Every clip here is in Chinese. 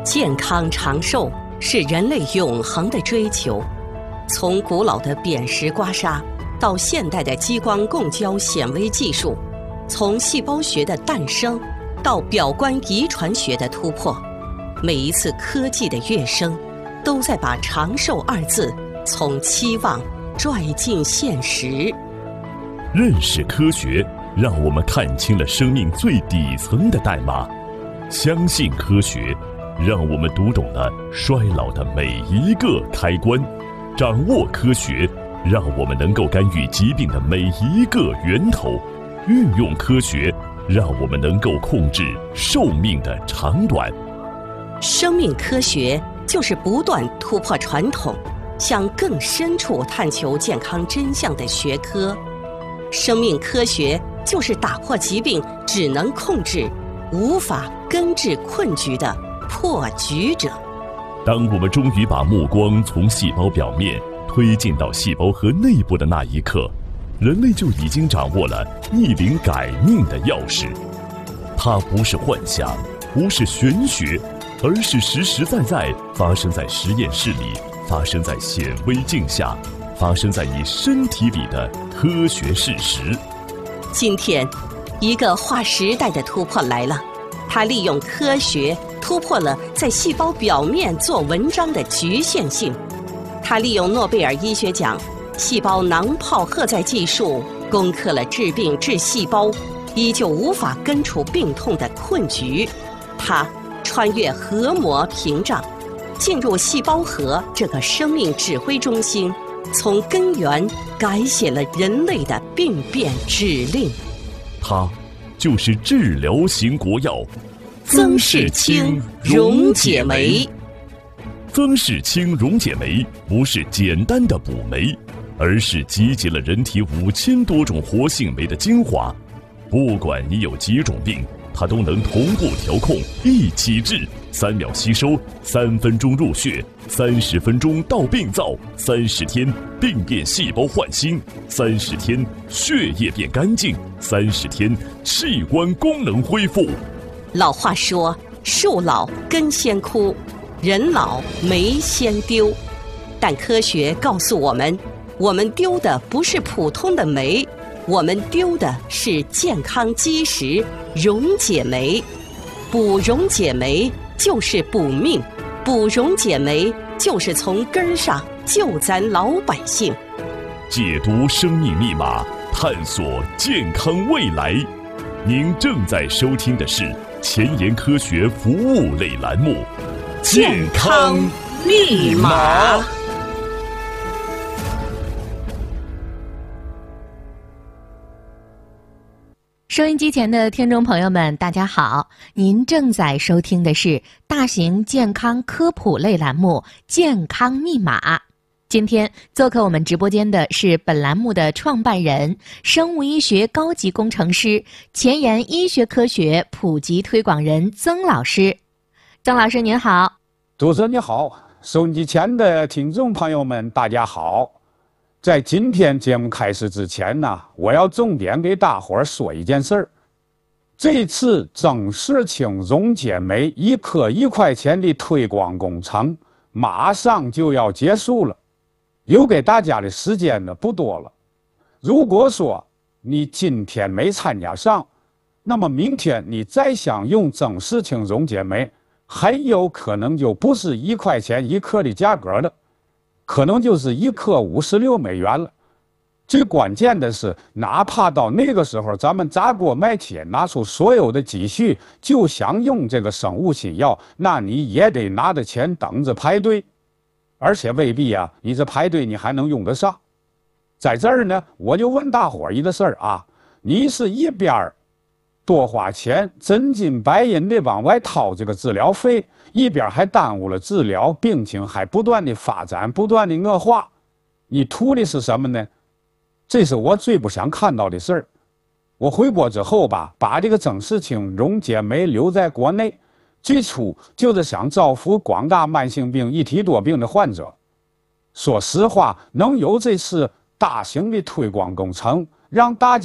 健康长寿是人类永恒的追求。从古老的扁食刮痧到现代的激光共焦显微技术，从细胞学的诞生到表观遗传学的突破，每一次科技的跃升，都在把长寿二字从期望拽进现实。 认识科学，让我们看清了生命最底层的代码；相信科学，让我们读懂了衰老的每一个开关；掌握科学，让我们能够干预疾病的每一个源头；运用科学，让我们能够控制寿命的长短。 生命科学就是不断突破传统，向更深处探求健康真相的学科。生命科学就是打破疾病只能控制，无法根治困局的破局者。 当我们终于把目光从细胞表面推进到细胞核内部的那一刻，人类就已经掌握了逆龄改命的钥匙。它不是幻想，不是玄学，而是实实在在发生在实验室里，发生在显微镜下，发生在你身体里的科学事实。 今天，一个划时代的突破来了，它利用科学突破了在细胞表面做文章的局限性。它利用诺贝尔医学奖细胞囊泡荷载技术，攻克了治病治细胞依旧无法根除病痛的困局。它穿越核膜屏障，进入细胞核这个生命指挥中心，从根源改写了人类的病变指令。 它就是治疗型国药曾氏清溶解酶。 曾氏清溶解酶不是简单的补酶，而是集结了人体5000多种活性酶的精华。不管你有几种病，它都能同步调控，一起治，3秒吸收，3分钟入血，30分钟到病灶，30天病变细胞换新，30天血液变干净，30天器官功能恢复。 老话说，树老根先枯，人老酶先丢。但科学告诉我们，我们丢的不是普通的酶，我们丢的是健康基石溶解酶。补溶解酶就是补命，补溶解酶就是从根儿上救咱老百姓。 解读生命密码，探索健康未来。您正在收听的是前沿科学服务类栏目《健康密码》。 收音机前的听众朋友们，大家好！您正在收听的是大型健康科普类栏目《健康密码》。今天做客我们直播间的是本栏目的创办人、生物医学高级工程师、前沿医学科学普及推广人曾老师。曾老师您好。 主持人你好，收音机前的听众朋友们大家好。在今天节目开始之前呢，我要重点给大伙儿说一件事儿。这次曾氏清溶解酶1颗1块钱的推广工程马上就要结束了，留给大家的时间呢不多了。如果说你今天没参加上，那么明天你再想用曾氏清溶解酶，很有可能就不是1块钱1颗的价格了，可能就是1颗56美元了。最关键的是，哪怕到那个时候咱们砸锅卖铁拿出所有的积蓄就想用这个生物新药，那你也得拿着钱等着排队，而且未必啊，你这排队你还能用得上。在这儿呢，我就问大伙儿一个事儿啊，你是一边多花钱真金白银的往外掏这个治疗费，一边还耽误了治疗，病情还不断的发展，不断的恶化，你图的是什么呢？这是我最不想看到的事儿。我回国之后吧，把这个曾氏清溶解酶留在国内，最初就是想造福广大慢性病、一体多病的患者。说实话，能有这次大型的推广工程，让大家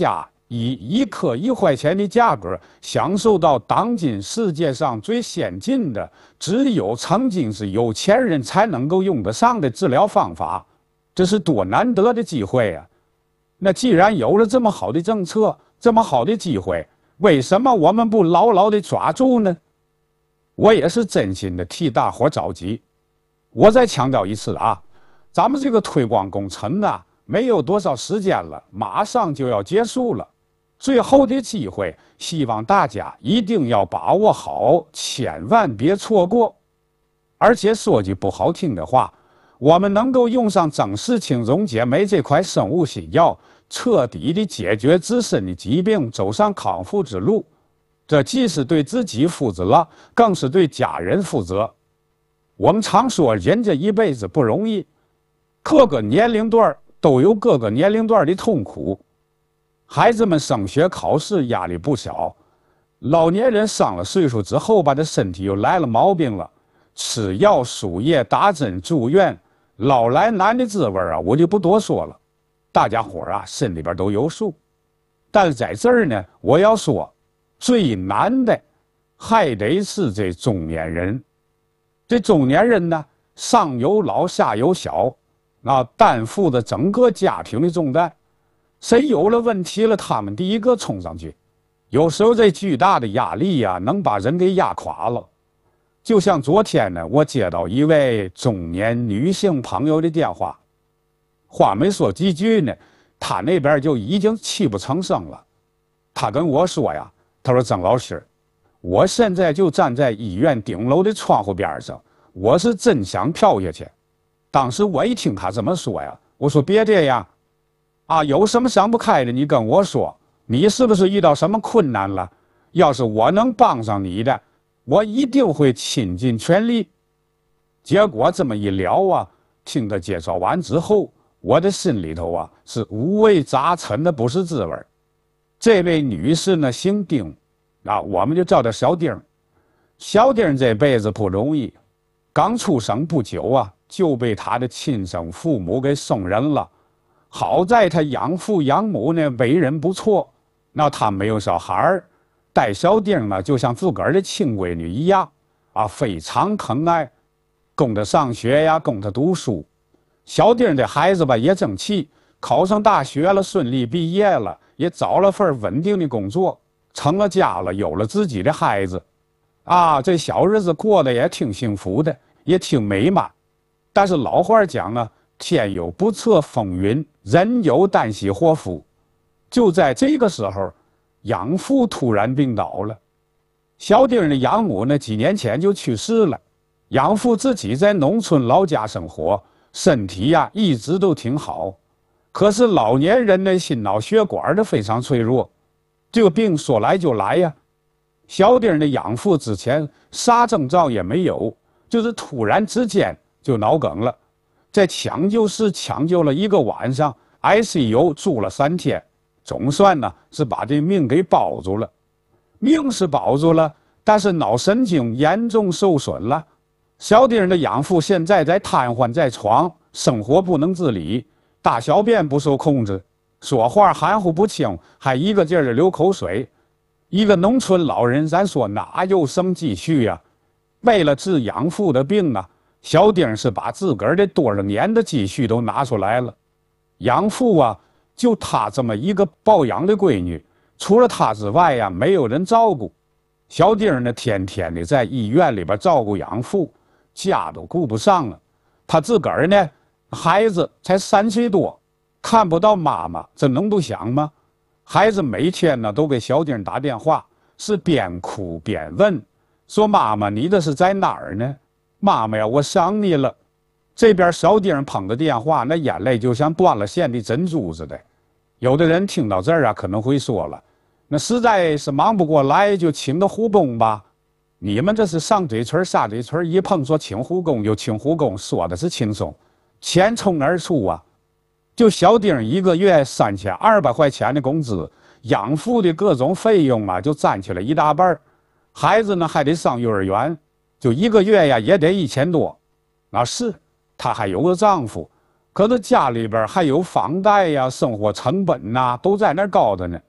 以1克1块钱的价格享受到当今世界上最先进的、只有曾经是有钱人才能够用得上的治疗方法，这是多难得的机会啊！那既然有了这么好的政策，这么好的机会，为什么我们不牢牢地抓住呢？我也是真心的替大伙着急。我再强调一次啊，咱们这个推广工程啊，没有多少时间了，马上就要结束了。最后的机会，希望大家一定要把握好，千万别错过。而且说句不好听的话，我们能够用上曾氏青溶解酶这块生物新药，彻底的解决自身的疾病，走上康复之路，这既是对自己负责，更是对家人负责。我们常说人这一辈子不容易，各个年龄段都有各个年龄段的痛苦。孩子们升学考试压力不小，老年人上了岁数之后吧，这身体又来了毛病了，吃药输液打针住院，老来难的滋味啊，我就不多说了，大家伙啊心里边都有数。但是在这儿呢，我要说最难的还得是这中年人。这中年人呢，上有老下有小，担负着整个家庭的重担，谁有了问题了，他们第一个冲上去。有时候这巨大的压力呀，能把人给压垮了。就像昨天呢，我接到一位中年女性朋友的电话，话没说几句呢，她那边就已经泣不成声了。她跟我说呀，她说曾老师，我现在就站在医院顶楼的窗户边上，我是真想跳下去。当时我一听她这么说呀，我说别这样啊，有什么想不开的你跟我说，你是不是遇到什么困难了？要是我能帮上你的，我一定会倾尽全力。结果这么一聊啊，听他介绍完之后，我的心里头啊是五味杂陈的，不是滋味。这位女士呢姓丁，我们就叫她小丁。小丁这辈子不容易，刚出生不久啊，就被她的亲生父母给送人了。好在她养父养母呢为人不错，她没有小孩儿，带小丁呢就像自个儿的亲闺女一样非常疼爱，供她上学呀，供她读书。小丁的孩子吧也争气，考上大学了，顺利毕业了，也找了份稳定的工作，成了家了，有了自己的孩子这小日子过得也挺幸福的，也挺美满。但是老话讲啊，天有不测风云，人有旦夕祸福。就在这个时候，养父突然病倒了。小丁的养母呢几年前就去世了，养父自己在农村老家生活，身体一直都挺好。可是老年人的心脑血管的非常脆弱，这个病说来就来呀。小丁的养父之前啥征兆也没有，就是突然之间就脑梗了，在抢救室抢救了1个晚上， ICU 住了3天，总算呢是把这命给保住了。命是保住了，但是脑神经严重受损了。小丁的养父现在在瘫痪在床，生活不能自理，大小便不受控制，说话含糊不清，还一个劲儿的流口水。一个农村老人，咱说哪有生积蓄呀？为了治养父的病小丁是把自个儿的多少年的积蓄都拿出来了。养父就他这么一个抱养的闺女，除了他之外没有人照顾。小丁呢天天的在医院里边照顾养父，家都顾不上了。他自个儿呢孩子才3岁多，看不到妈妈，这能不想吗？孩子每天呢都给小丁打电话，是边哭边问，说妈妈你这是在哪儿呢？妈妈呀，我想你了。这边小丁捧着电话，那眼泪就像断了线的珍珠似的。有的人听到这儿可能会说了，那实在是忙不过来，就请个护工吧。你们这是上嘴唇下嘴唇，一碰说请护工就请护工，说的是轻松，钱从哪儿出就小丁1个月3200块钱的工资，养父的各种费用就占去了一大半。孩子呢还得上幼儿园，就1个月也得1000多。是她还有个丈夫，可是家里边还有房贷生活成本都在那儿高着呢。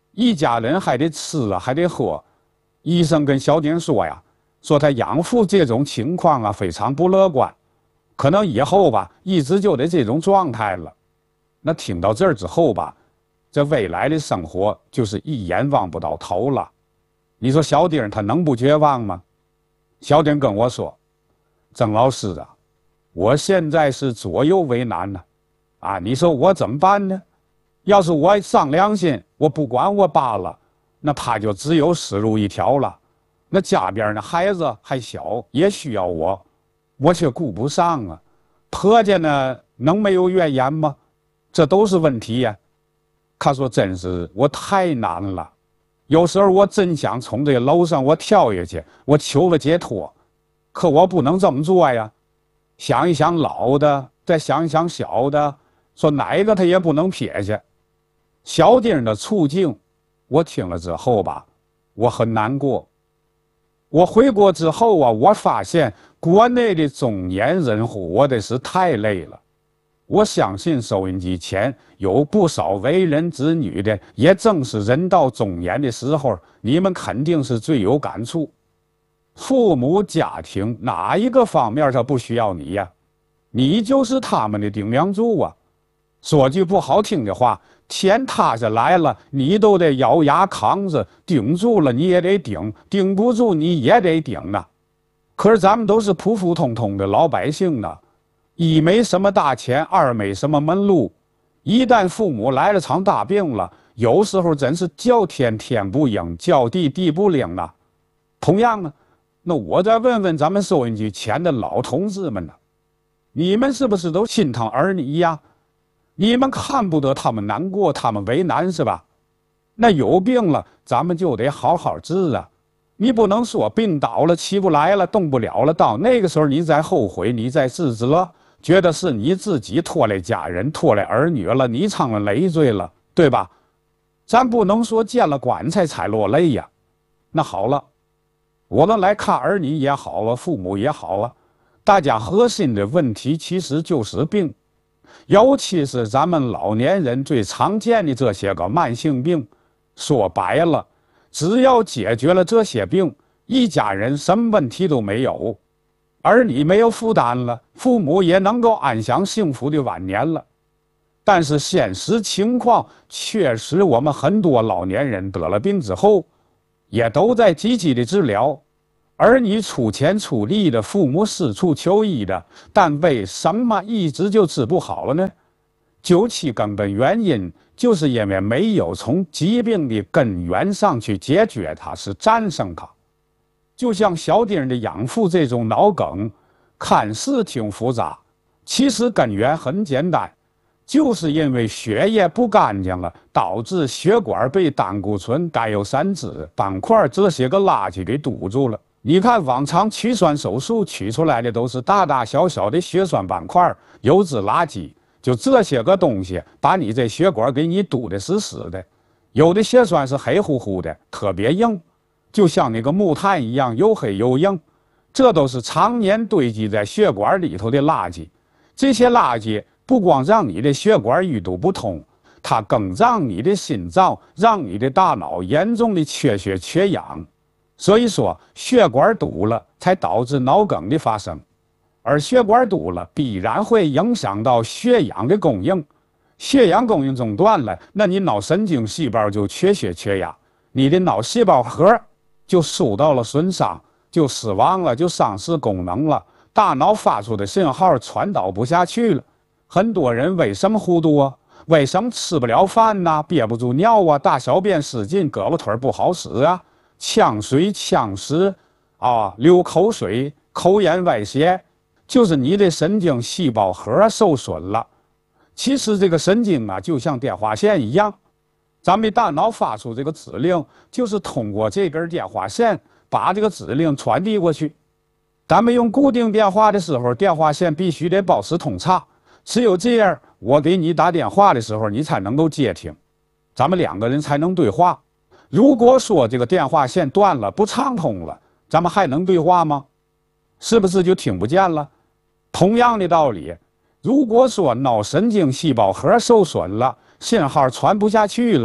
一家人还得吃啊，还得喝。医生跟小丁说呀，说他养父这种情况啊非常不乐观，可能以后吧一直就得这种状态了。那听到这儿之后吧，这未来的生活就是一眼望不到头了。你说小丁他能不绝望吗？小丁跟我说，曾老师啊，我现在是左右为难呢。啊，你说我怎么办呢？要是我上良心，我不管我爸了，那怕就只有死路一条了。那家边的孩子还小，也需要我，我却顾不上啊。婆家呢，能没有怨言吗？这都是问题呀。他说真是我太难了，有时候我真想从这个楼上我跳下去，我求个解脱，可我不能这么做呀。想一想老的，再想一想小的，说哪个他也不能撇下。小丁的处境，我听了之后吧，我很难过。我回国之后啊，我发现国内的中年人活的是太累了。我相信收音机前有不少为人子女的，也正是人到中年的时候，你们肯定是最有感触。父母家庭哪一个方面他不需要你呀？你就是他们的顶梁柱啊。说句不好听的话，天塌下来了，你都得咬牙扛着，顶住了你也得顶，顶不住你也得顶啊。可是咱们都是普普通通的老百姓呢，一没什么大钱，二没什么门路，一旦父母来了场大病了，有时候真是叫天天不应，叫地地不灵啊。同样呢，那我再问问咱们收音机前的老同志们呢，你们是不是都心疼儿女呀？你们看不得他们难过，他们为难是吧？那有病了，咱们就得好好治啊。你不能说病倒了，起不来了，动不了了，到那个时候你再后悔，你再自责，觉得是你自己拖累家人，拖累儿女了，你成了累赘了，对吧？咱不能说见了棺材才落泪呀。那好了，我们来看儿女也好啊，父母也好啊，大家核心的问题其实就是病。尤其是咱们老年人最常见的这些个慢性病，说白了，只要解决了这些病，一家人什么问题都没有，儿女没有负担了，父母也能够安享幸福的晚年了。但是现实情况确实，我们很多老年人得了病之后，也都在积极的治疗。儿女出钱出力的，父母四处求医的，但为什么一直就治不好了呢？究其根本原因，就是因为没有从疾病的根源上去解决它，是战胜它。就像小丁的养父这种脑梗，看似挺复杂，其实根源很简单，就是因为血液不干净了，导致血管被胆固醇、甘油三酯、斑块这些个垃圾给堵住了。你看往常取栓手术取出来的都是大大小小的血栓斑块、油脂垃圾，就这些个东西把你这血管给你堵得死死的。有的血栓是黑乎乎的，特别硬，就像那个木炭一样，又黑又硬。这都是常年堆积在血管里头的垃圾。这些垃圾不光让你的血管淤堵不通，它更让你的心脏、让你的大脑严重的缺血缺氧。所以说，血管堵了才导致脑梗的发生，而血管堵了必然会影响到血氧的供应，血氧供应中断了，那你脑神经细胞就缺血缺氧，你的脑细胞核就受到了损伤，就死亡了，就丧失功能了，大脑发出的信号传导不下去了。很多人为什么糊涂啊？为什么吃不了饭呢？憋不住尿啊？大小便失禁，胳膊腿不好使啊？呛水、呛食啊，流口水、口眼歪斜，就是你的神经细胞核受损了。其实这个神经啊，就像电话线一样，咱们的大脑发出这个指令，就是通过这根电话线把这个指令传递过去。咱们用固定电话的时候，电话线必须得保持通畅，只有这样，我给你打电话的时候，你才能够接听，咱们两个人才能对话。如果说这个电话线断了，不畅通了，咱们还能对话吗？是不是就听不见了？同样的道理，如果说脑神经细胞核受损了，信号传不下去了，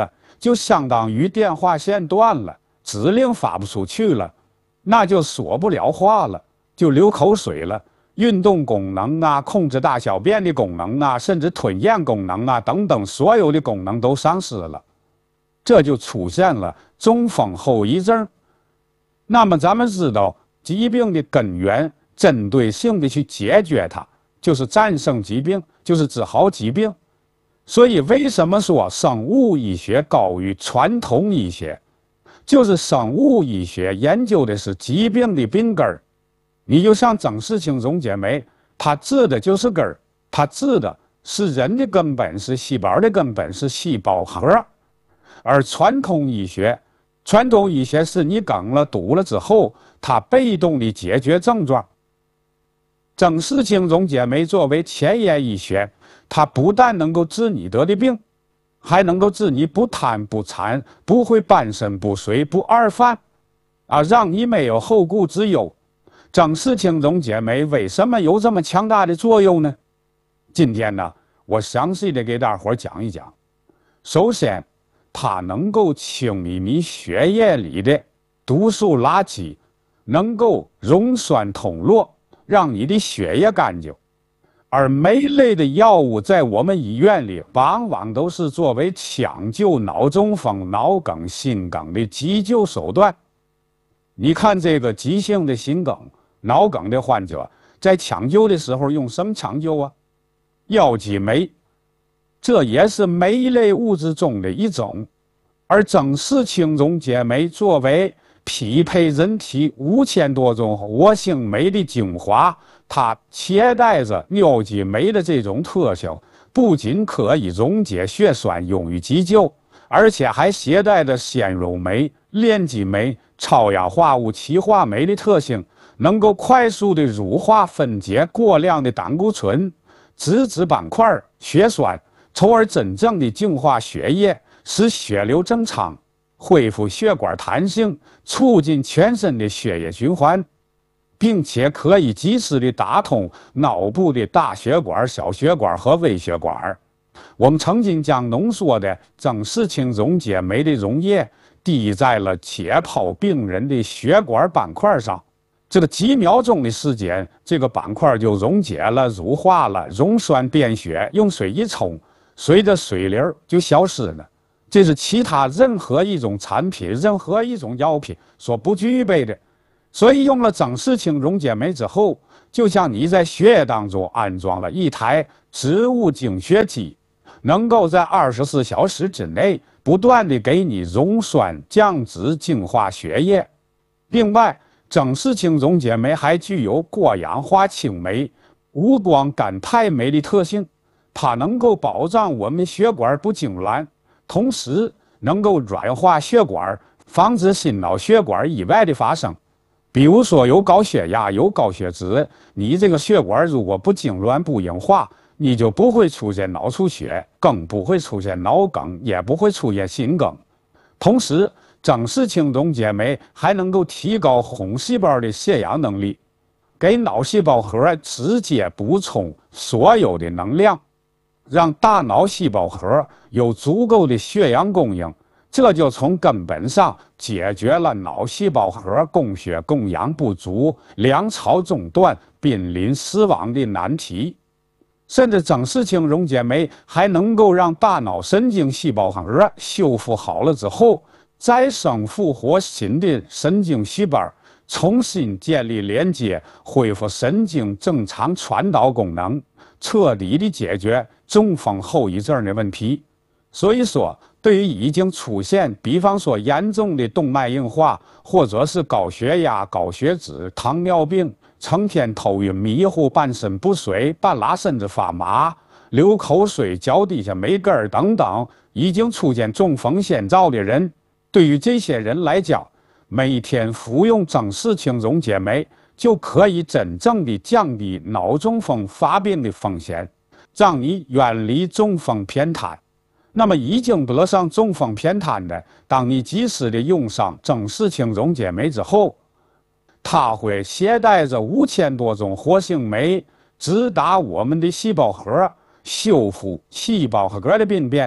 就相当于电话线断了，指令发不出去了，那就说不了话了，就流口水了。运动功能啊，控制大小便的功能啊，甚至吞咽功能啊等等，所有的功能都丧失了，这就出现了中风后遗症。那么咱们知道，疾病的根源，针对性的去解决它，就是战胜疾病，就是治好疾病。所以为什么说生物医学高于传统医学？就是生物医学研究的是疾病的病根儿。你就像郑世清总结酶，它治的就是根儿，它治的是人的根本，是细胞的根本，是细胞核。而传统医学是你梗了堵了之后，它被动的解决症状。郑世清总结酶作为前沿医学，它不但能够治你得的病，还能够治你不贪不馋，不会半身不遂，不二犯，让你没有后顾之忧。郑世清总结酶为什么有这么强大的作用呢？今天呢，我详细的给大伙讲一讲。首先，它能够清理你血液里的毒素垃圾，能够溶栓通络，让你的血液干净。而酶类的药物在我们医院里往往都是作为抢救脑中风、脑梗、心梗的急救手段。你看这个急性的心梗、脑梗的患者，在抢救的时候用什么抢救啊？药激酶，这也是酶类物质中的一种。而郑氏青总结酶作为匹配人体5000多种活性酶的精华，它携带着药激酶的这种特性，不仅可以溶解血栓用于急救，而且还携带着纤溶酶、链激酶、超氧化物歧化酶的特性，能够快速的乳化分解过量的胆固醇，脂质板块、血栓，从而真正的净化血液，使血流正常，恢复血管弹性，促进全身的血液循环，并且可以及时的打通脑部的大血管、小血管和微血管。我们曾经将浓缩的郑氏青总结酶的溶液滴在了解剖病人的血管板块上，这个几秒钟的时间，这个板块就溶解了、乳化了、溶栓变血，用水一冲，随着水流就消失了。这是其他任何一种产品、任何一种药品所不具备的。所以用了郑氏青溶解酶之后，就像你在血液当中安装了一台植物精血机，能够在24小时之内不断的给你溶栓、降脂、净化血液。另外，郑氏青溶解酶还具有过氧化氢酶、无光甘肽酶的特性，它能够保障我们血管不痉挛，同时能够软化血管，防止心脑血管意外的发生。比如说有高血压、有高血脂，你这个血管如果不痉挛、不硬化，你就不会出现脑出血，更不会出现脑梗，也不会出现心梗。同时，郑氏青总结酶还能够提高红细胞的血氧能力，给脑细胞核直接补充所有的能量，让大脑细胞核有足够的血氧供应，这就从根本上解决了脑细胞核供血供氧不足、粮草中断、濒临死亡的难题。甚至郑氏青溶解酶还能够让大脑神经细胞核修复好了之后，再生复活新的神经细胞，重新建立连接，恢复神经正常传导功能，彻底的解决中风后遗症的问题。所以说，对于已经出现比方说严重的动脉硬化，或者是高血压、高血脂、糖尿病，成天头晕迷糊、半身不遂、半拉身子发麻、流口水、脚底下没根儿等等，已经出现中风先兆的人，对于这些人来讲，每天服用郑氏青溶解酶就可以真正的降低脑中风发病的风险，让你远离中风偏瘫。那么已经得上中风偏瘫的，当你及时的用上郑氏青溶解酶之后，它会携带着5000多种活性酶，直达我们的细胞核，修复细胞核的病变，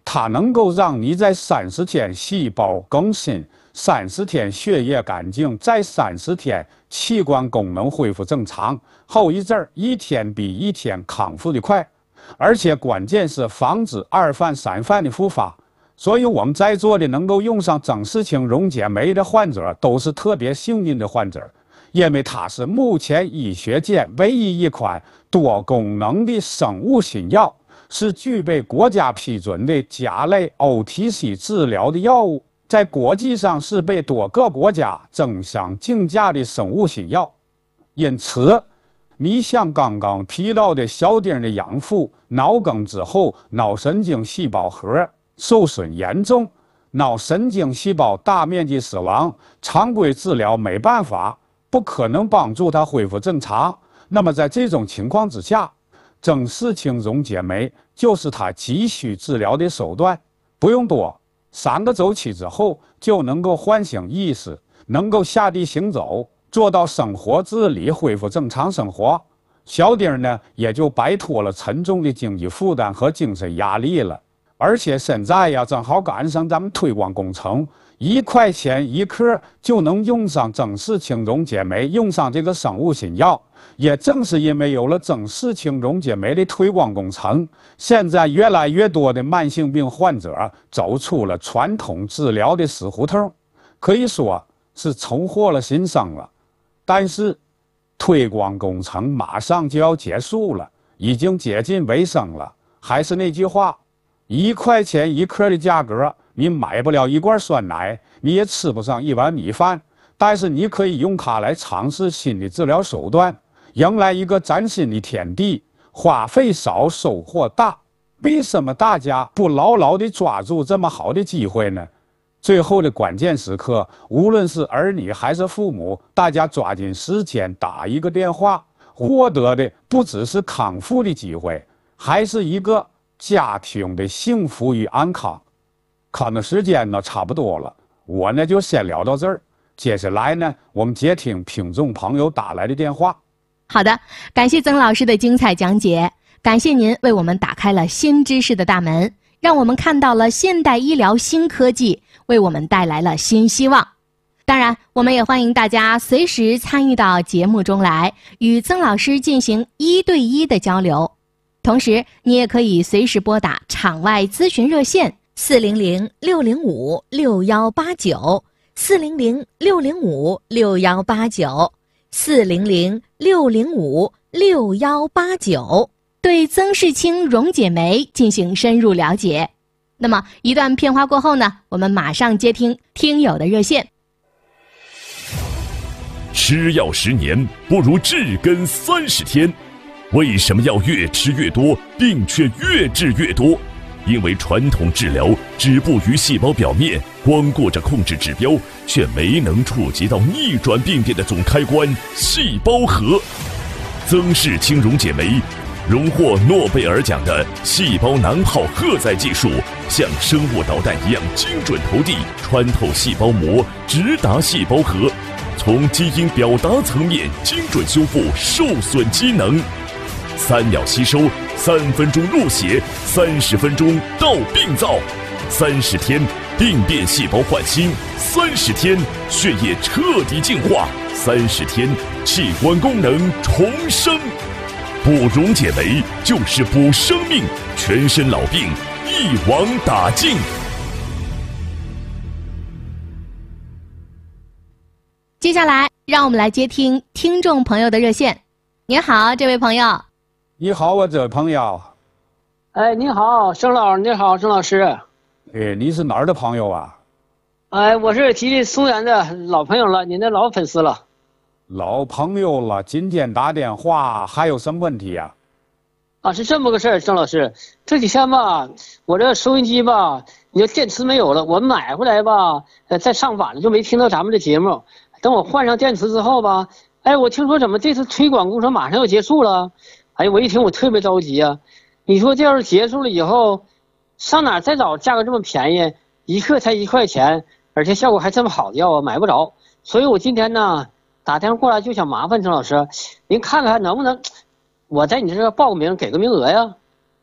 它能够让你在30天细胞更新，30天血液干净，再30天器官功能恢复正常，后一阵儿一天比一天康复的快，而且关键是防止2犯3犯的复发。所以我们在座的能够用上曾氏清溶解酶的患者都是特别幸运的患者，因为它是目前医学界唯一一款多功能的生物新药，是具备国家批准的甲类 OTC 治疗的药物，在国际上是被多个国家争相竞价的生物新药。因此你像刚刚提到的小丁的养父，脑梗之后脑神经细胞核受损严重，脑神经细胞大面积死亡，常规治疗没办法，不可能帮助他恢复正常。那么在这种情况之下，曾氏清溶解酶就是他急需治疗的手段，不用多，3个周期之后就能够唤醒意识，能够下地行走，做到生活自理，恢复正常生活。小丁呢也就摆脱了沉重的经济负担和精神压力了。而且现在呀，正好赶上咱们推广工程，1块钱1克就能用上曾氏清溶解酶，用上这个生物新药。也正是因为有了曾氏清溶解酶的推广工程，现在越来越多的慢性病患者走出了传统治疗的死胡同，可以说是重获了新生了。但是推广工程马上就要结束了，已经接近尾声了。还是那句话，1块钱1克的价格，你买不了1罐酸奶，你也吃不上1碗米饭，但是你可以用它来尝试新的治疗手段，迎来一个崭新的天地，花费少，收获大。为什么大家不牢牢地抓住这么好的机会呢？最后的关键时刻，无论是儿女还是父母，大家抓紧时间打一个电话，获得的不只是康复的机会，还是一个家庭的幸福与安康。可能时间呢差不多了，我呢就先聊到这儿。接下来呢，我们接听听众朋友打来的电话。 好的，感谢曾老师的精彩讲解，感谢您为我们打开了新知识的大门，让我们看到了现代医疗新科技，为我们带来了新希望。当然，我们也欢迎大家随时参与到节目中来，与曾老师进行1对1的交流。同时，你也可以随时拨打场外咨询热线400-605-6189，400-605-6189，对曾氏清溶解酶进行深入了解。那么一段片花过后呢，我们马上接听听友的热线。 吃药10年不如治根30天。为什么要越吃越多，病却越治越多？因为传统治疗止步于细胞表面，光顾着控制指标，却没能触及到逆转病变的总开关——细胞核。曾氏清溶解酶荣获诺贝尔奖的细胞囊泡荷载技术，像生物导弹一样精准投递，穿透细胞膜，直达细胞核，从基因表达层面精准修复受损机能。3秒吸收，3分钟入血，30分钟到病灶，30天病变细胞焕新，30天血液彻底净化，30天器官功能重生。补溶解酶就是补生命，全身老病一网打尽。 接下来，让我们来接听听众朋友的热线。您好，这位朋友。 你好，我这位朋友。 哎，你好，盛老，你好，盛老师。 哎，你是哪儿的朋友啊？ 哎，我是吉林松原的老朋友了，您的老粉丝了。 老朋友了，今天打电话还有什么问题呀？ 是这么个事儿，盛老师，这几天吧，我这收音机吧，你这电池没有了，我买回来吧，在上晚了就没听到咱们的节目。等我换上电池之后吧，哎，我听说怎么这次推广工程马上要结束了。哎，我一听我特别着急啊！你说这要是结束了以后，上哪再找价格这么便宜，1克才1块钱，而且效果还这么好的药啊，买不着。所以我今天呢打电话过来就想麻烦陈老师，您看看能不能我在你这报个名，给个名额呀？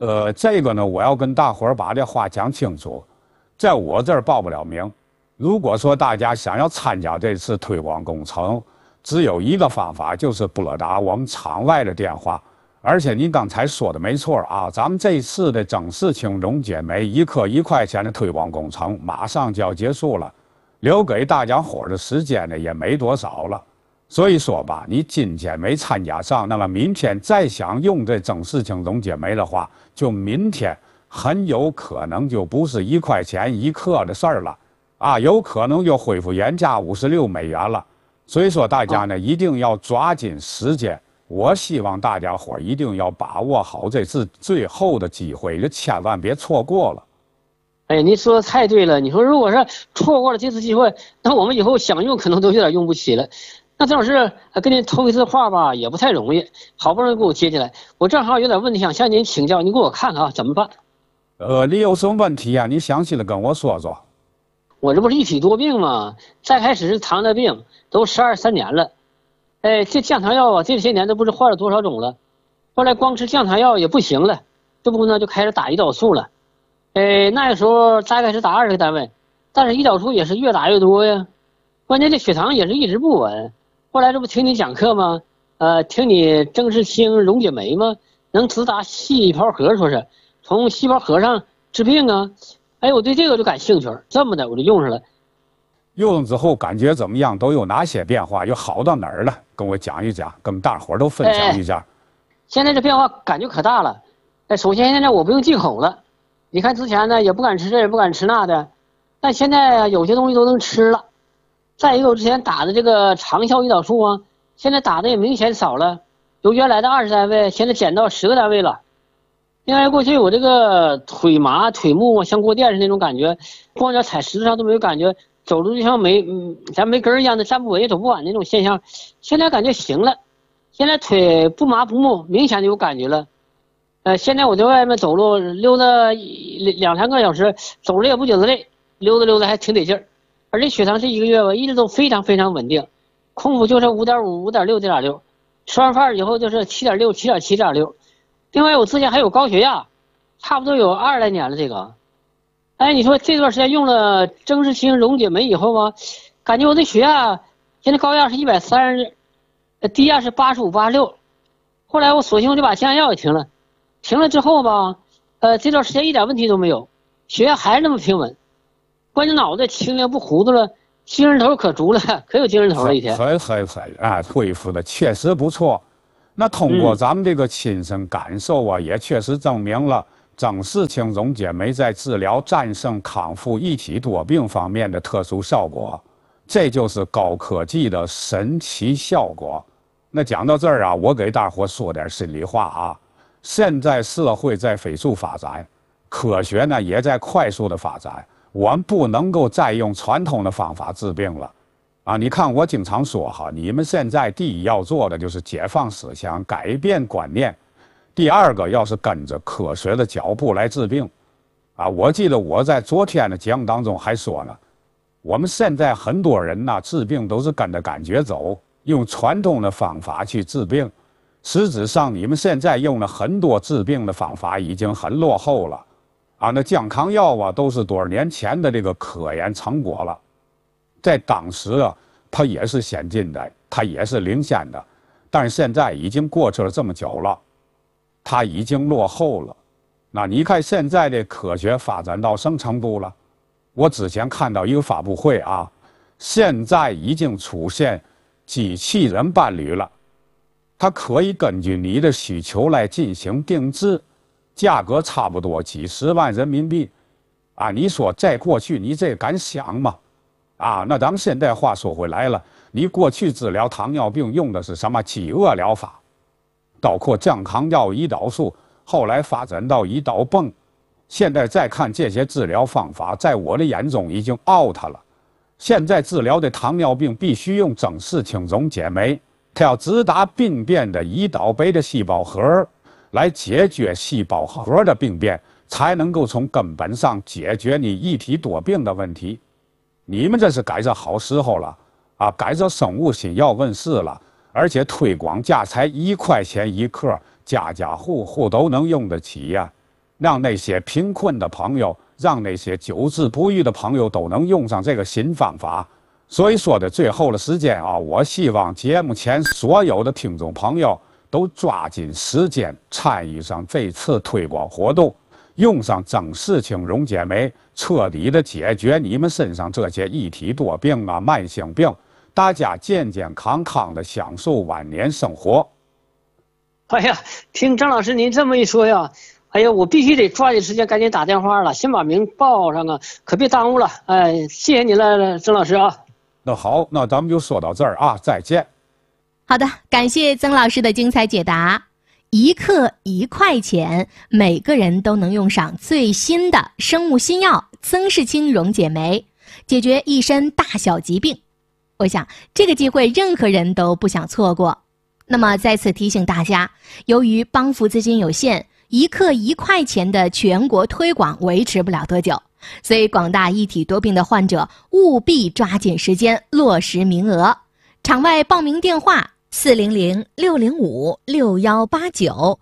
这个呢，我要跟大伙儿把这话讲清楚，在我这儿报不了名。如果说大家想要参加这次推广工程，只有一个方法，就是拨打我们场外的电话。而且您刚才说的没错啊，咱们这次的曾氏青溶解酶1克1块钱的推广工程马上就要结束了，留给大家伙儿的时间呢也没多少了。所以说吧，你今天没参加上，那么明天再想用这曾氏青溶解酶的话，就明天很有可能就不是1块钱1克的事儿了，啊，有可能就恢复原价56美元了。所以说大家呢一定要抓紧时间。我希望大家伙一定要把握好这次最后的机会，就千万别错过了。 哎，您说的太对了。你说如果是错过了这次机会，那我们以后想用可能都有点用不起了。那郑老师跟您通一次话吧，也不太容易，好不容易给我接进来，我正好有点问题想向您请教，您给我看看啊，怎么办？ 你有什么问题啊？你详细的跟我说说。 我这不是一体多病吗？再开始是糖尿病，都12、3年了。哎，这降糖药啊，这些年都不知换了多少种了。后来光吃降糖药也不行了，这不呢就开始打胰岛素了。哎，那个时候大概是打20个单位，但是胰岛素也是越打越多呀。关键这血糖也是一直不稳。后来这不听你讲课吗？听你郑氏青溶解酶吗？能直达细胞核，说是从细胞核上治病啊。哎，我对这个就感兴趣，这么的我就用上了。 用了之后感觉怎么样？都有哪些变化？又好到哪儿了？跟我讲一讲，跟大伙儿都分享一下。 现在这变化感觉可大了。首先现在我不用忌口了，你看之前呢也不敢吃这也不敢吃那的，但现在有些东西都能吃了。再一个，我之前打的这个长效胰岛素啊，现在打的也明显少了，由原来的20单位现在减到10个单位了。另外，过去我这个腿麻腿木啊，像过电似的那种感觉，光脚踩石头上都没有感觉，走路就像咱没根儿一样的，站不稳也走不稳那种现象，现在感觉行了，现在腿不麻不木，明显就有感觉了。现在我在外面走路溜达2、3个小时，走着也不觉得累，溜达溜达还挺得劲儿。而且血糖这1个月吧，一直都非常非常稳定，空腹就是5.5、5.6、7.6，吃完饭以后就是7.6、7.7.6。另外，我之前还有高血压，差不多有20来年了这个。哎，你说这段时间用了郑氏青溶解酶以后吧，感觉我的血压现在高压是130，低压是85、86。后来我索性我就把降压药也停了，停了之后吧，这段时间一点问题都没有，血压还是那么平稳，关键脑袋清亮不糊涂了，精神头可足了，可有精神头了一天。 啊，恢复的确实不错。那通过咱们这个亲身感受啊，也确实证明了郑氏青溶解酶在治疗战胜康复一体多病方面的特殊效果，这就是高科技的神奇效果。那讲到这儿啊，我给大伙说点心里话啊。现在社会在飞速发展，科学呢也在快速的发展，我们不能够再用传统的方法治病了。啊，你看我经常说哈，你们现在第一要做的就是解放思想，改变观念。第二个，要是跟着科学的脚步来治病。啊，我记得我在昨天的节目当中还说呢，我们现在很多人呢治病都是跟着感觉走，用传统的方法去治病。实质上，你们现在用了很多治病的方法已经很落后了。啊，那降糖药啊，都是多少年前的这个科研成果了。在当时啊，它也是先进的，它也是领先的，但是现在已经过去了这么久了，它已经落后了。那你看现在的科学发展到什么程度了？我之前看到一个发布会啊，现在已经出现机器人伴侣了，它可以根据你的需求来进行定制，价格差不多几10万人民币。啊，你说在过去你这敢想吗？啊，那咱们现代话说回来了，你过去治疗糖尿病用的是什么饥饿疗法，包括降糖药、胰岛素，后来发展到胰岛泵，现在再看这些治疗方法，在我的眼中已经 out 了。现在治疗的糖尿病必须用郑氏青溶解酶，它要直达病变的胰岛杯的细胞核，来解决细胞核的病变，才能够从根本上解决你一体多病的问题。你们这是赶上好时候了啊！赶上生物新药问世了，而且推广价才1块钱1克，家家户户都能用得起呀。 让那些贫困的朋友，让那些久治不愈的朋友都能用上这个新方法。所以说的最后的时间啊，我希望节目前所有的听众朋友都抓紧时间参与上这次推广活动，用上曾氏青溶解酶，彻底的解决你们身上这些一体多病啊、慢性病，大家健健康康的享受晚年生活。 哎呀，听张老师您这么一说呀，哎呀，我必须得抓紧时间赶紧打电话了，先把名报上啊，可别耽误了。哎，谢谢你了，曾老师啊。 那好，那咱们就说到这儿啊，再见。 好的，感谢曾老师的精彩解答。1克1块钱，每个人都能用上最新的生物新药曾氏青溶解酶，解决一身大小疾病。我想这个机会任何人都不想错过。那么再次提醒大家，由于帮扶资金有限，1克1块钱的全国推广维持不了多久，所以广大一体多病的患者务必抓紧时间落实名额。场外报名电话400-605-6189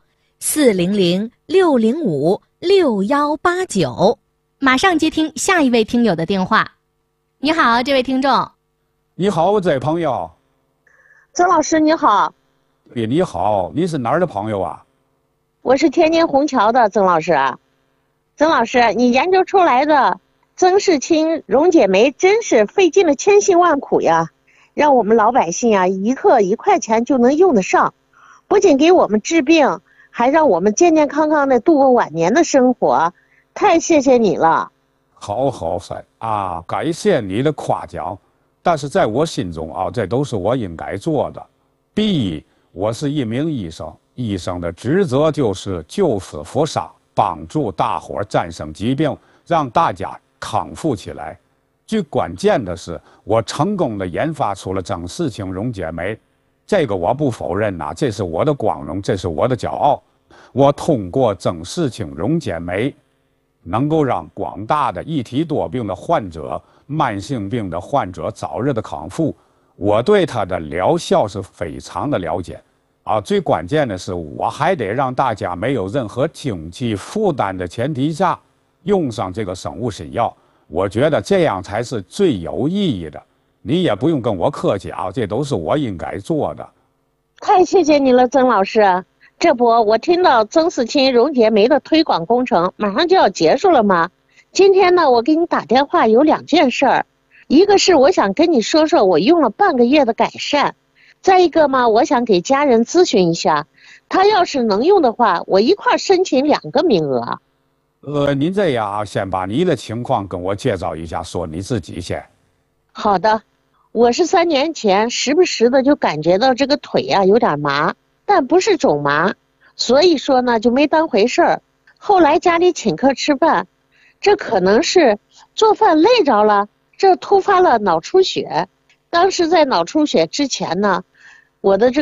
400-605-6189。马上接听下一位听友的电话。你好，这位听众。 你好，这位朋友。 曾老师你好。 你好，你是哪儿的朋友啊？ 我是天津虹桥的曾老师。曾老师，你研究出来的曾氏青溶解酶真是费尽了千辛万苦呀，让我们老百姓啊1克1块钱就能用得上，不仅给我们治病，还让我们健健康康的度过晚年的生活，太谢谢你了。 好噻啊，感谢你的夸奖，但是在我心中啊，这都是我应该做的。第一，我是一名医生，医生的职责就是救死扶伤，帮助大伙战胜疾病，让大家康复起来。最关键的是，我成功的研发出了曾氏青溶解酶，这个我不否认呐，这是我的光荣，这是我的骄傲。我通过曾氏青溶解酶，能够让广大的一体多病的患者、慢性病的患者早日的康复。我对它的疗效是非常的了解，啊，最关键的是，我还得让大家没有任何经济负担的前提下，用上这个生物新药。我觉得这样才是最有意义的。你也不用跟我客气啊，这都是我应该做的。 太谢谢你了，曾老师。这不，我听到曾氏青溶解酶的推广工程马上就要结束了吗？今天呢，我给你打电话有2件事儿。一个是我想跟你说说我用了半个月的改善，再一个嘛，我想给家人咨询一下，他要是能用的话，我一块申请2个名额。 您这样先把你的情况跟我介绍一下，说你自己先。 好的，我是3年前时不时的就感觉到这个腿啊有点麻，但不是肿麻，所以说呢就没当回事儿。后来家里请客吃饭，这可能是做饭累着了，这突发了脑出血。当时在脑出血之前呢，我的